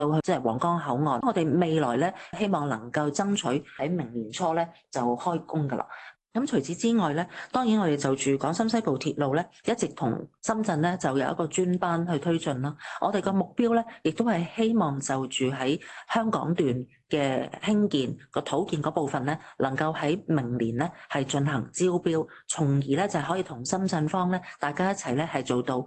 到去即係皇崗口岸。我哋未來咧希望能夠爭取喺明年初咧就開工㗎啦。咁除此之外咧，當然我哋就住廣深西部鐵路咧，一直同深圳咧就有一個專班去推進啦。我哋個目標咧，亦都係希望就住喺香港段嘅興建個土建嗰部分咧，能夠喺明年咧係進行招標，從而咧就可以同深圳方咧大家一齊咧係做到